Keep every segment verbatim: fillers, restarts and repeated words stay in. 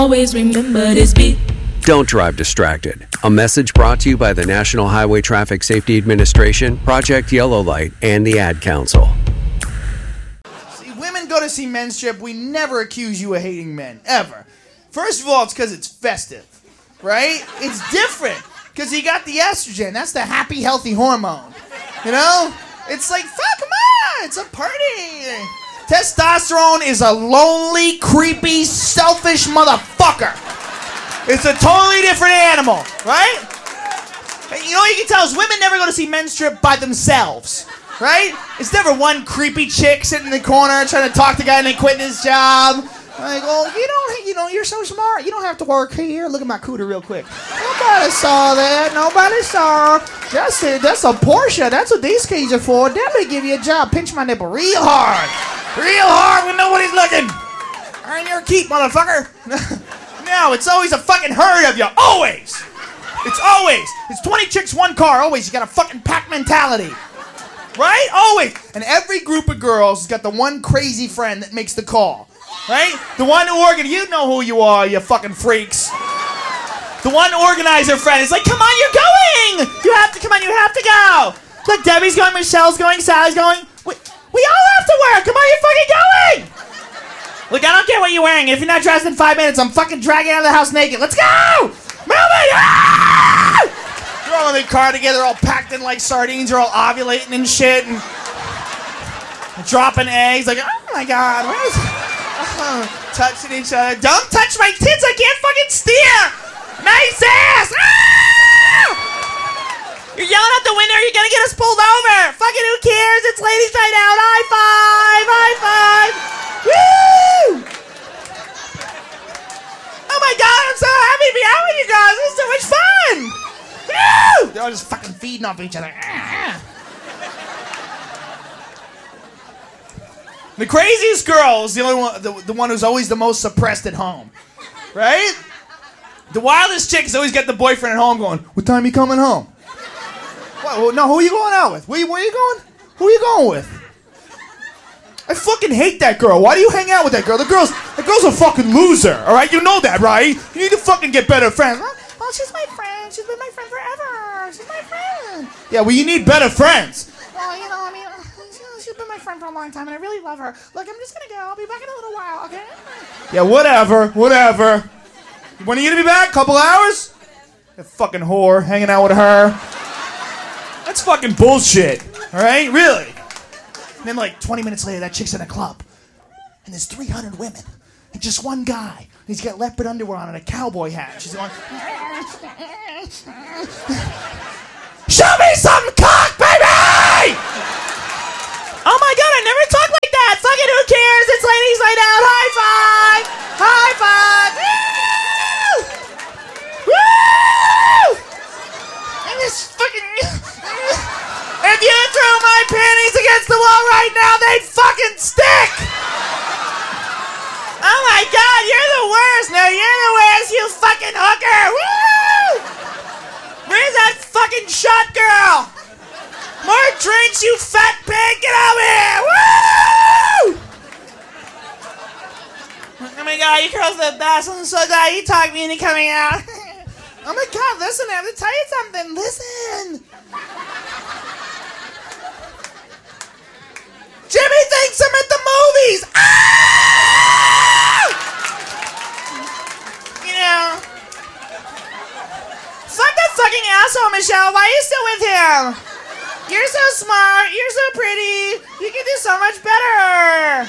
Always remember this beat. Don't drive distracted. A message brought to you by the National Highway Traffic Safety Administration, Project Yellow Light, and the Ad Council. See, women go to see Men's Trip. We never accuse you of hating men, ever. First of all, it's because it's festive, right? It's different because you got the estrogen. That's the happy, healthy hormone. You know? It's like, fuck, come on, it's a party. Testosterone is a lonely, creepy, selfish motherfucker. It's a totally different animal, right? You know what you can tell is women never go to see Men's Trip by themselves, right? It's never one creepy chick sitting in the corner trying to talk to the guy and then quitting his job. Like, oh, you don't, you know, you're so smart. You don't have to work here. Look at my cooter real quick. Nobody saw that. Nobody saw. That's a, that's a Porsche. That's what these keys are for. Definitely give you a job. Pinch my nipple real hard. Real hard when nobody's looking. Earn your keep, motherfucker. No, it's always a fucking herd of you. Always. It's always. It's twenty chicks, one car. Always. You got a fucking pack mentality. Right? Always. And every group of girls has got the one crazy friend that makes the call. Right? The one who organizes. You know who you are, you fucking freaks. The one organizer friend is like, come on, you're going. You have to, come on, you have to go. Look, Debbie's going, Michelle's going, Sally's going. We, we all have to work. Come on, you're fucking going. Look, I don't care what you're wearing. If you're not dressed in five minutes, I'm fucking dragging out of the house naked. Let's go! Move it! Ah! You're all in the car together, all packed in like sardines. You're all ovulating and shit. And dropping eggs. Like, oh my God. What is... Uh, touching each other. Don't touch my tits. I can't fucking steer. Nice ass. Ah! You're yelling out the window. You're going to get us pulled over. Fucking who cares? It's ladies night out. High five. High five. Woo! Oh my God, I'm so happy to be out with you guys. This is so much fun. Woo! They're all just fucking feeding off each other. The craziest girl is the only one, the, the one who's always the most suppressed at home, right? The wildest chick has always got the boyfriend at home going, "What time you coming home?" What, well, no, who are you going out with? Where, where are you going? Who are you going with? I fucking hate that girl. Why do you hang out with that girl? The girl's, the girl's a fucking loser, all right? You know that, right? You need to fucking get better friends. Well, well, she's my friend. She's been my friend forever. She's my friend. Yeah, well, you need better friends. Well, you know, I mean, she's been my friend for a long time, and I really love her. Look, I'm just gonna go. I'll be back in a little while, okay? Yeah, whatever, whatever. When are you gonna be back? Couple hours? That fucking whore hanging out with her. That's fucking bullshit, all right? Really? And then like twenty minutes later, that chick's in a club. And there's three hundred women. And just one guy. He's got leopard underwear on and a cowboy hat. She's going, show me some cock, baby! Oh my God, I never talk like that. Fucking who cares? It's ladies night out. High five! High five! Woo! Woo! And this fucking... If you threw my panties against the wall right now, they'd fucking stick! Oh my God, you're the worst! No, you're the worst, you fucking hooker! Woo! Where's that fucking shot girl? More drinks, you fat pig! Get over here! Woo! Oh my God, you girls are the best. I'm so glad you talked me into coming out. Oh my God, listen, I have to tell you something. Listen. Jimmy thinks I'm at the movies! Ah! You know. Fuck that fucking asshole, Michelle. Why are you still with him? You're so smart. You're so pretty. You can do so much better.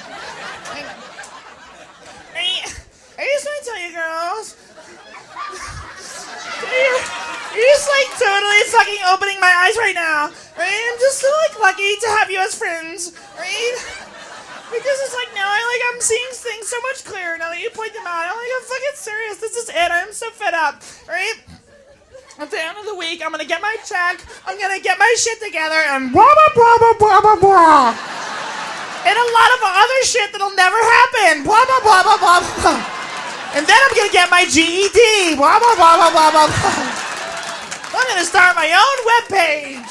I, I just want to tell you girls. You're, you're just like totally fucking opening my eyes right now. Right? I'm just so like lucky to have you as friends. Right? Because it's like now I like I'm seeing things so much clearer now that you point them out. I'm like, I'm fucking serious. This is it. I'm so fed up. Right? At the end of the week, I'm gonna get my check. I'm gonna get my shit together and blah blah blah blah blah blah blah. And a lot of other shit that'll never happen. Blah blah blah blah blah blah. And then I'm gonna get my G E D. Blah blah blah blah blah blah blah. I'm gonna start my own webpage.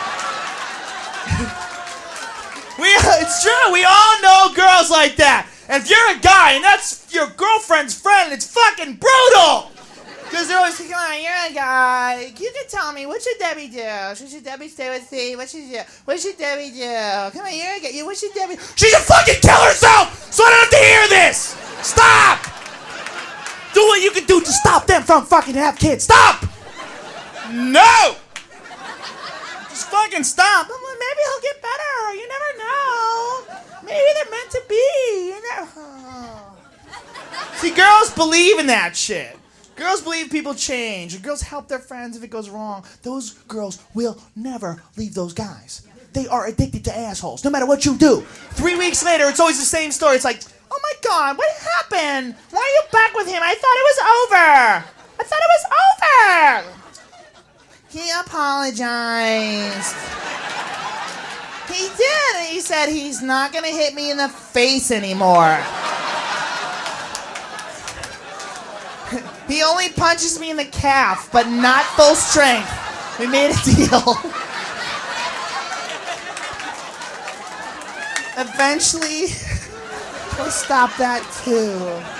We, it's true. We all know girls like that. And if you're a guy and that's your girlfriend's friend, it's fucking brutal. Because they're always like, come on, you're a guy. You can tell me, what should Debbie do? Should Debbie stay with Steve? What should she do? What should Debbie do? Come on, you're a guy. What should Debbie... She should fucking kill herself so I don't have to hear this. Stop. Do what you can do to stop them from fucking have kids. Stop. No. Just fucking stop. Maybe he'll get better. You never know. Maybe they're meant to be. You never... Oh. See, girls believe in that shit. Girls believe people change. Girls help their friends if it goes wrong. Those girls will never leave those guys. They are addicted to assholes, no matter what you do. Three weeks later, it's always the same story. It's like, oh my God, what happened? Why are you back with him? I thought it was over. I thought it was over. He apologized. He did. He said he's not going to hit me in the face anymore. He only punches me in the calf, but not full strength. We made a deal. Eventually, he'll stop that too.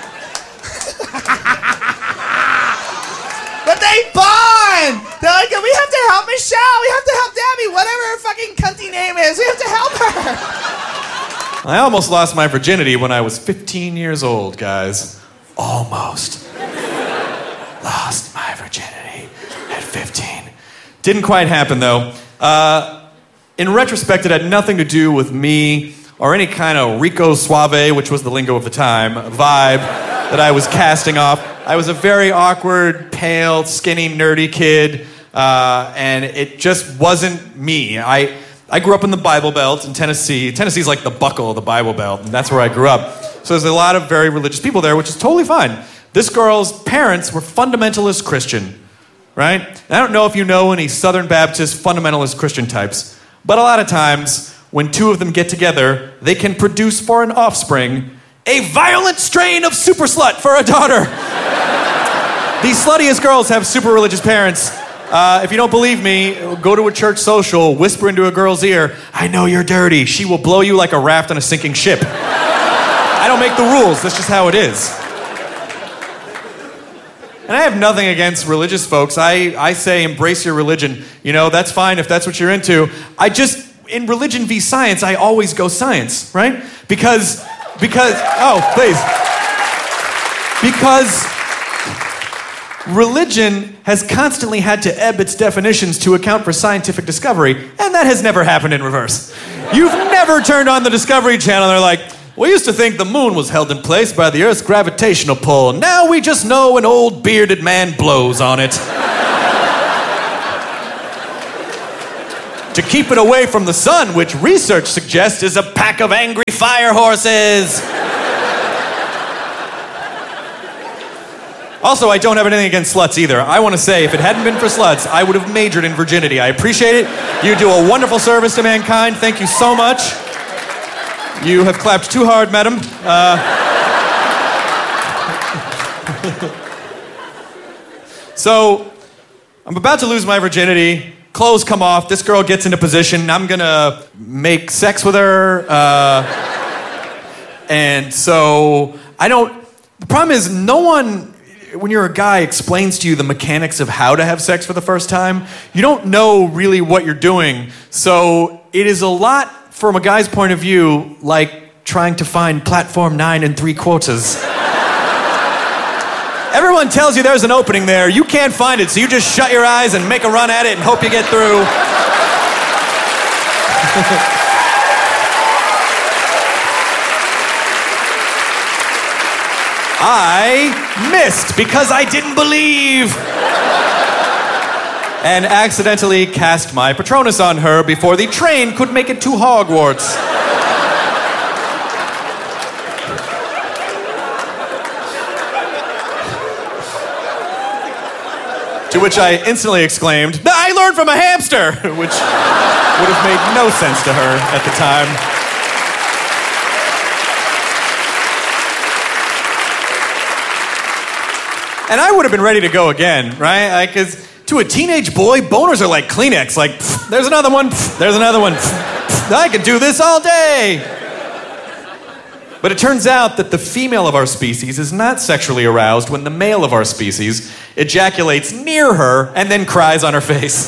But they bond! They're like, we have to help Michelle, we have to help Debbie, whatever her fucking cunty name is, we have to help her. I almost lost my virginity when I was fifteen years old, guys. Almost. Lost my virginity at fifteen. Didn't quite happen, though. Uh, in retrospect, it had nothing to do with me or any kind of Rico Suave, which was the lingo of the time, vibe that I was casting off. I was a very awkward, pale, skinny, nerdy kid, uh, and it just wasn't me. I, I grew up in the Bible Belt in Tennessee. Tennessee's like the buckle of the Bible Belt, and that's where I grew up. So there's a lot of very religious people there, which is totally fine. This girl's parents were fundamentalist Christian, right? And I don't know if you know any Southern Baptist fundamentalist Christian types, but a lot of times when two of them get together, they can produce for an offspring a violent strain of super slut for a daughter. These sluttiest girls have super religious parents. Uh, if you don't believe me, go to a church social, whisper into a girl's ear, I know you're dirty. She will blow you like a raft on a sinking ship. I don't make the rules, that's just how it is. And I have nothing against religious folks. I, I say embrace your religion. You know, that's fine if that's what you're into. I just, in religion v science, I always go science, right? Because, because, oh, please. Because religion has constantly had to ebb its definitions to account for scientific discovery, and that has never happened in reverse. You've never turned on the Discovery Channel and they're like, we used to think the moon was held in place by the Earth's gravitational pull. Now we just know an old bearded man blows on it. To keep it away from the sun, which research suggests is a pack of angry fire horses. Also, I don't have anything against sluts either. I want to say, if it hadn't been for sluts, I would have majored in virginity. I appreciate it. You do a wonderful service to mankind. Thank you so much. You have clapped too hard, madam. Uh, so, I'm about to lose my virginity. Clothes come off. This girl gets into position. I'm gonna make sex with her. Uh, and so, I don't... The problem is, no one, when you're a guy, explains to you the mechanics of how to have sex for the first time. You don't know really what you're doing. So, it is a lot... From a guy's point of view, like trying to find platform nine and three quarters. Everyone tells you there's an opening there. You can't find it, so you just shut your eyes and make a run at it and hope you get through. I missed because I didn't believe. And accidentally cast my Patronus on her before the train could make it to Hogwarts. To which I instantly exclaimed, I learned from a hamster, which would have made no sense to her at the time. And I would have been ready to go again, right? Like, 'cause to a teenage boy, boners are like Kleenex. Like, pff, there's another one, pff, there's another one. Pff, pff, I could do this all day. But it turns out that the female of our species is not sexually aroused when the male of our species ejaculates near her and then cries on her face.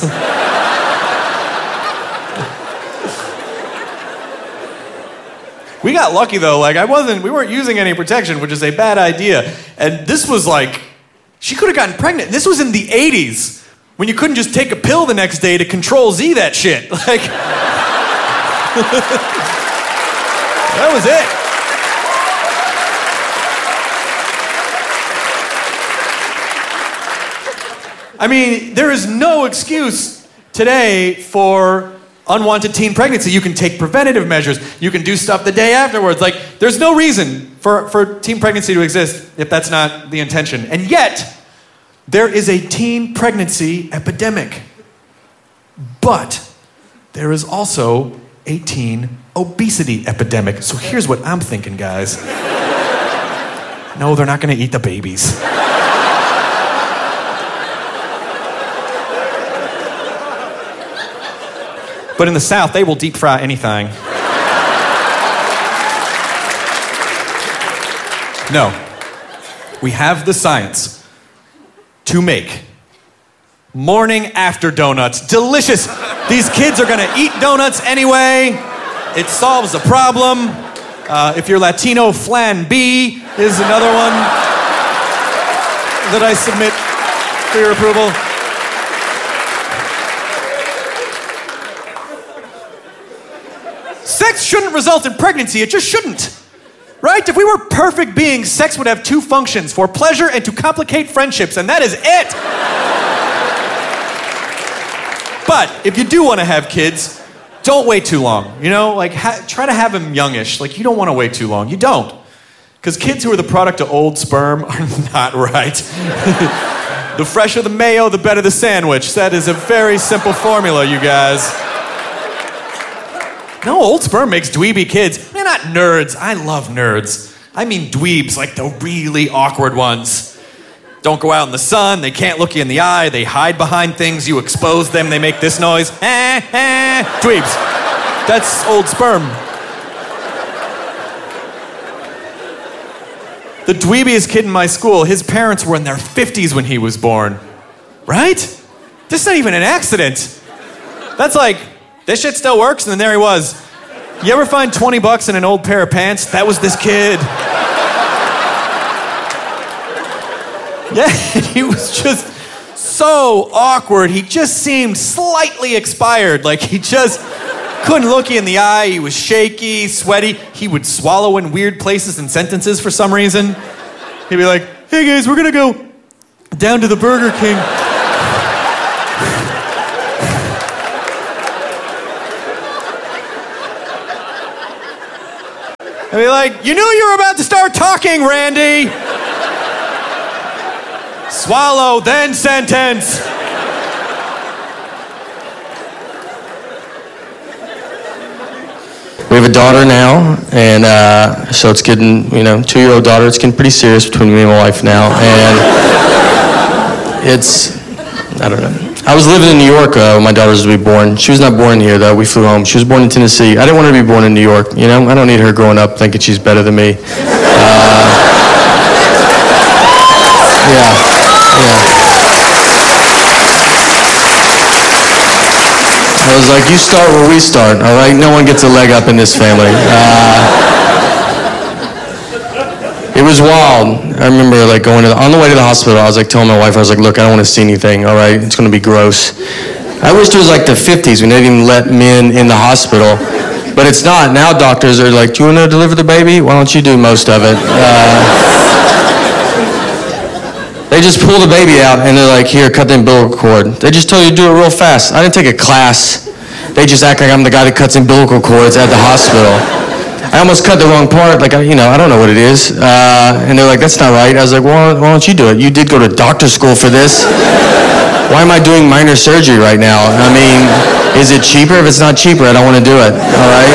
We got lucky though, like I wasn't, we weren't using any protection, which is a bad idea. And this was like, she could have gotten pregnant. This was in the eighties, when you couldn't just take a pill the next day to control Z that shit. Like, that was it. I mean, there is no excuse today for unwanted teen pregnancy. You can take preventative measures. You can do stuff the day afterwards. Like, there's no reason for, for teen pregnancy to exist if that's not the intention. And yet, there is a teen pregnancy epidemic. But there is also a teen obesity epidemic. So here's what I'm thinking, guys. No, they're not going to eat the babies. But in the South, they will deep fry anything. No. We have the science to make morning after donuts delicious. These kids are gonna eat donuts anyway. It solves the problem. Uh, if you're Latino, Flan B is another one that I submit for your approval. Sex shouldn't result in pregnancy. It just shouldn't. Right? If we were perfect beings, sex would have two functions: for pleasure and to complicate friendships, and that is it. But if you do want to have kids, don't wait too long. You know, like ha- try to have them youngish. Like, you don't want to wait too long. You don't. Because kids who are the product of old sperm are not right. The fresher the mayo, the better the sandwich. That is a very simple formula, you guys. No, old sperm makes dweeby kids. They're not nerds. I love nerds. I mean dweebs, like the really awkward ones. Don't go out in the sun. They can't look you in the eye. They hide behind things. You expose them. They make this noise. Eh, eh. Dweebs. That's old sperm. The dweebiest kid in my school, his parents were in their fifties when he was born. Right? This is not even an accident. That's like, this shit still works, and then there he was. You ever find twenty bucks in an old pair of pants? That was this kid. Yeah, he was just so awkward. He just seemed slightly expired. Like, he just couldn't look you in the eye. He was shaky, sweaty. He would swallow in weird places and sentences for some reason. He'd be like, hey guys, we're gonna go down to the Burger King. I'd be like, you knew you were about to start talking, Randy. Swallow, then sentence. We have a daughter now, and uh, so it's getting, you know, two-year-old daughter. It's getting pretty serious between me and my wife now, and it's, I don't know. I was living in New York uh, when my daughter was to be born. She was not born here, though. We flew home. She was born in Tennessee. I didn't want her to be born in New York, you know? I don't need her growing up thinking she's better than me. Uh, yeah, yeah. I was like, you start where we start, all right? No one gets a leg up in this family. Uh, It was wild. I remember like going to the, on the way to the hospital, I was like telling my wife, I was like, look, I don't want to see anything, all right? It's going to be gross. I wish it was like the fifties when they didn't even let men in the hospital, but it's not. Now doctors are like, do you want to deliver the baby? Why don't you do most of it? Uh, they just pull the baby out and they're like, here, cut the umbilical cord. They just tell you to do it real fast. I didn't take a class. They just act like I'm the guy that cuts umbilical cords at the hospital. I almost cut the wrong part, like, you know, I don't know what it is. Uh, and they're like, that's not right. I was like, well, why don't you do it? You did go to doctor school for this. Why am I doing minor surgery right now? I mean, is it cheaper? If it's not cheaper, I don't want to do it, all right?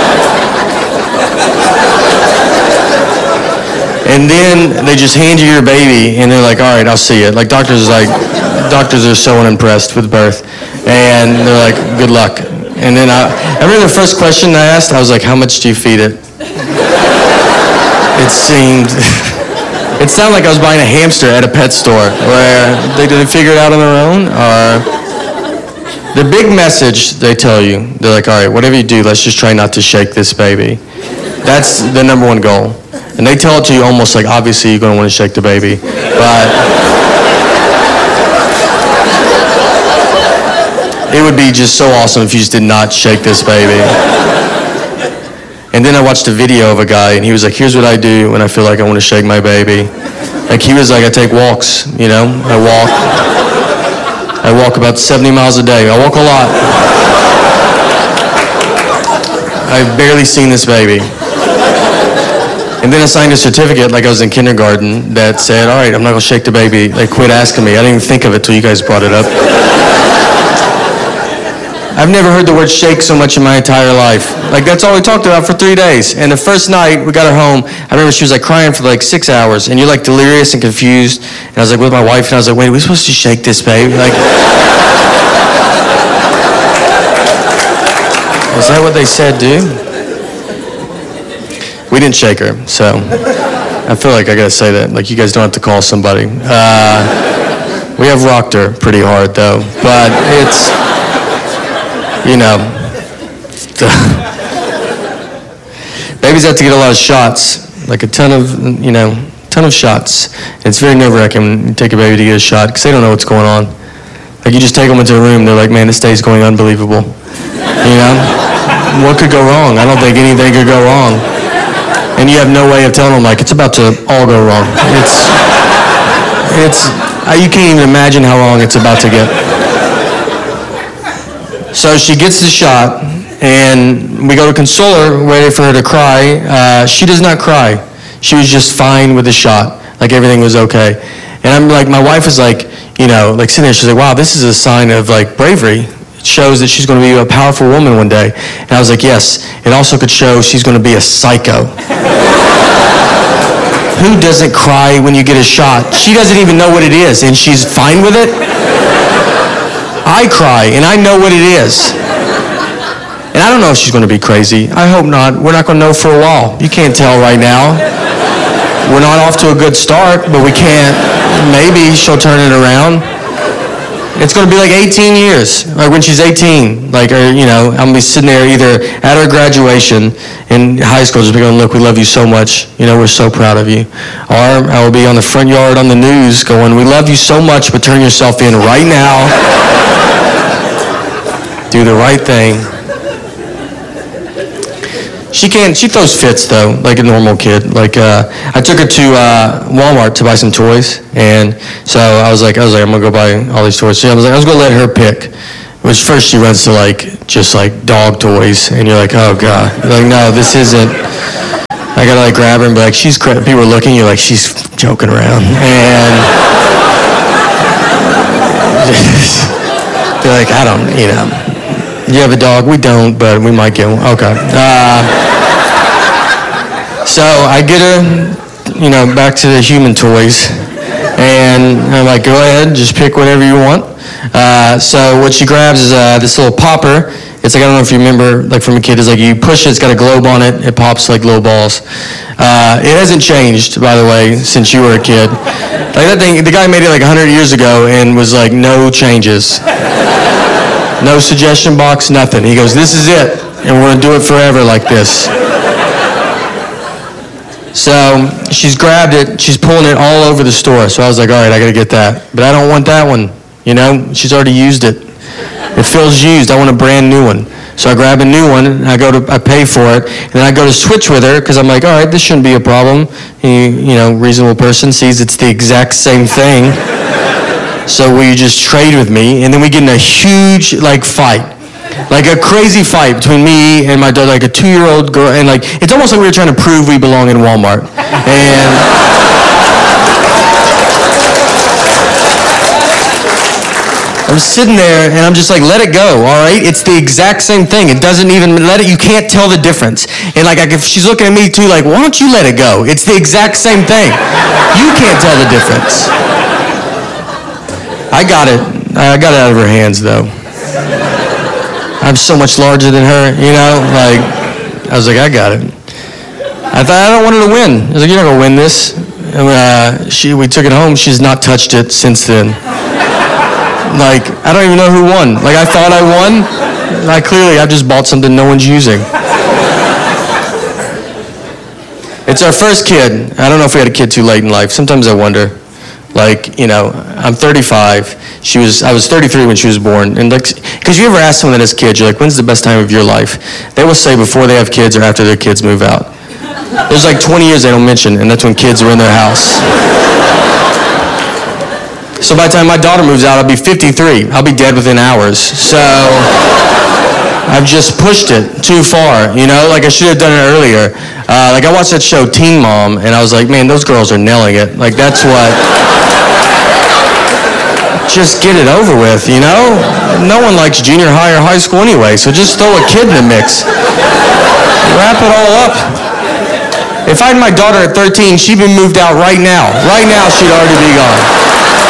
And then they just hand you your baby, and they're like, all right, I'll see it. Like, doctors are like, doctors are so unimpressed with birth. And they're like, good luck. And then I, I remember the first question I asked, I was like, how much do you feed it? it seemed, it sounded like I was buying a hamster at a pet store where they didn't figure it out on their own. Or the big message they tell you, they're like, all right, whatever you do, let's just try not to shake this baby. That's the number one goal. And they tell it to you almost like, obviously you're going to want to shake the baby. But it would be just so awesome if you just did not shake this baby. And then I watched a video of a guy, and he was like, here's what I do when I feel like I want to shake my baby. Like, he was like, I take walks, you know? I walk. I walk about seventy miles a day. I walk a lot. I've barely seen this baby. And then I signed a certificate like I was in kindergarten that said, all right, I'm not going to shake the baby. Like, quit asking me. I didn't even think of it till you guys brought it up. I've never heard the word shake so much in my entire life. Like, that's all we talked about for three days. And the first night we got her home, I remember she was like crying for like six hours. And you're like delirious and confused. And I was like with my wife, and I was like, wait, are we supposed to shake this baby? Like, is that what they said, dude? We didn't shake her, so I feel like I gotta say that. Like, you guys don't have to call somebody. Uh, we have rocked her pretty hard, though. But it's, you know, babies have to get a lot of shots, like a ton of, you know, ton of shots. And it's very nerve-wracking when you take a baby to get a shot, because they don't know what's going on. Like, you just take them into a room, they're like, man, this day's going unbelievable. You know? What could go wrong? I don't think anything could go wrong. And you have no way of telling them, like, it's about to all go wrong. It's, it's, you can't even imagine how wrong it's about to get. So she gets the shot, and we go to console her, ready for her to cry. Uh, she does not cry. She was just fine with the shot. Like, everything was okay. And I'm like, my wife is like, you know, like sitting there, she's like, wow, this is a sign of like bravery. It shows that she's going to be a powerful woman one day. And I was like, yes, it also could show she's going to be a psycho. Who doesn't cry when you get a shot? She doesn't even know what it is, and she's fine with it? I cry, and I know what it is. And I don't know if she's going to be crazy. I hope not. We're not going to know for a while. You can't tell right now. We're not off to a good start, but we can't. Maybe she'll turn it around. It's going to be like eighteen years, like when she's eighteen. Like, or, you know, I'm going to be sitting there either at her graduation in high school, just be going, look, we love you so much. You know, we're so proud of you. Or I will be on the front yard on the news going, we love you so much, but turn yourself in right now. Do the right thing. She can't, she throws fits though, like a normal kid. Like, uh, I took her to uh, Walmart to buy some toys, and so I was like, I was like, I'm gonna go buy all these toys. So I was like, I was gonna let her pick. Which first she runs to like, just like dog toys, and you're like, oh God. You're like, no, this isn't. I gotta like grab her and be like, she's, cra-. People are looking, you're like, she's joking around. And they're like, I don't, you know. You have a dog? We don't, but we might get one. Okay. Uh, so I get her, you know, back to the human toys, and I'm like, go ahead, just pick whatever you want. Uh, so what she grabs is uh, this little popper. It's like, I don't know if you remember, like from a kid, it's like you push it, it's got a globe on it, it pops like little balls. Uh, it hasn't changed, by the way, since you were a kid. Like that thing, the guy made it like one hundred years ago and was like, no changes. No suggestion box, nothing. He goes, this is it, and we're going to do it forever like this. So she's grabbed it, she's pulling it all over the store. So I was like, all right, I got to get that. But I don't want that one, you know? She's already used it. It feels used. I want a brand new one. So I grab a new one, and I go to, I pay for it, and then I go to switch with her, because I'm like, all right, this shouldn't be a problem. You, you know, reasonable person sees it's the exact same thing. So will you just trade with me? And then we get in a huge, like, fight. Like a crazy fight between me and my daughter, like a two-year-old girl. And, like, it's almost like we were trying to prove we belong in Walmart. And I'm sitting there, and I'm just like, let it go, all right? It's the exact same thing. It doesn't even let it, you can't tell the difference. And, like, if she's looking at me, too, like, why don't you let it go? It's the exact same thing. You can't tell the difference. I got it. I got it out of her hands, though. I'm so much larger than her, you know? Like, I was like, I got it. I thought, I don't want her to win. I was like, you're not going to win this. And uh, she, we took it home. She's not touched it since then. Like, I don't even know who won. Like, I thought I won. I clearly, I've just bought something no one's using. It's our first kid. I don't know if we had a kid too late in life. Sometimes I wonder. Like, you know, I'm thirty-five. She was, I was thirty-three when she was born. And like, because you ever ask someone that has kids, you're like, when's the best time of your life? They will say before they have kids or after their kids move out. There's like twenty years they don't mention, and that's when kids are in their house. So by the time my daughter moves out, I'll be fifty-three. I'll be dead within hours. So I've just pushed it too far, you know? Like, I should have done it earlier. Uh, like, I watched that show, Teen Mom, and I was like, man, those girls are nailing it. Like, that's what... Just get it over with, you know? No one likes junior high or high school anyway, so just throw a kid in the mix. Wrap it all up. If I had my daughter at thirteen, she'd be moved out right now. Right now, she'd already be gone.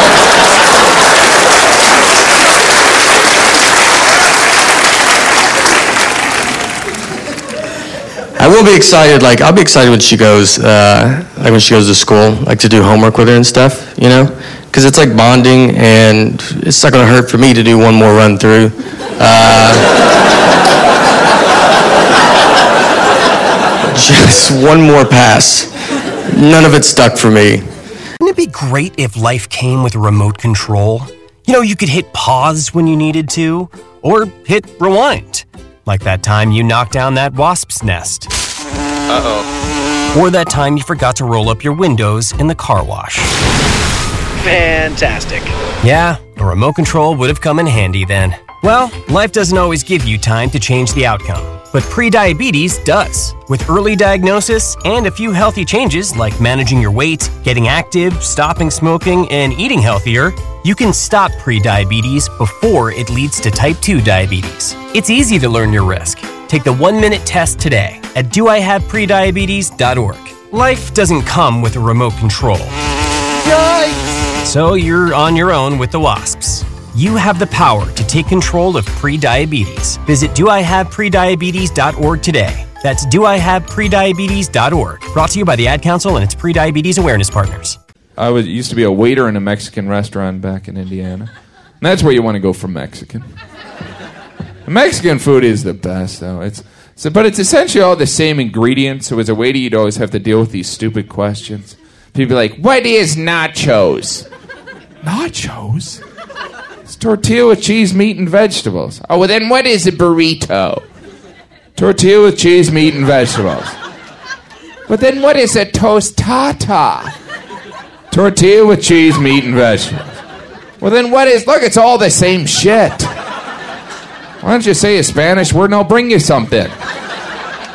I will be excited, like, I'll be excited when she goes, uh, like when she goes to school, like to do homework with her and stuff, you know? Because it's like bonding, and it's not going to hurt for me to do one more run through. Uh, just one more pass. None of it stuck for me. Wouldn't it be great if life came with a remote control? You know, you could hit pause when you needed to, or hit rewind. Like that time you knocked down that wasp's nest. Uh-oh. Or that time you forgot to roll up your windows in the car wash. Fantastic. Yeah, a remote control would have come in handy then. Well, life doesn't always give you time to change the outcome, but prediabetes does. With early diagnosis and a few healthy changes like managing your weight, getting active, stopping smoking, and eating healthier, you can stop prediabetes before it leads to type two diabetes. It's easy to learn your risk. Take the one-minute test today at do I have prediabetes dot org. Life doesn't come with a remote control. Yikes! So you're on your own with the wasps. You have the power to take control of prediabetes. Visit do I have prediabetes dot org today. That's do I have prediabetes dot org. Brought to you by the Ad Council and its prediabetes awareness partners. I was used to be a waiter in a Mexican restaurant back in Indiana. And that's where you want to go for Mexican. The Mexican food is the best, though. It's so, but it's essentially all the same ingredients. So as a waiter, you'd always have to deal with these stupid questions. People be like, "What is nachos?" Nachos? It's tortilla with cheese, meat, and vegetables. Oh, well, then what is a burrito? Tortilla with cheese, meat, and vegetables. But then what is a tostata? Tortilla with cheese, meat, and vegetables. Well, then what is... Look, it's all the same shit. Why don't you say a Spanish word and I'll bring you something?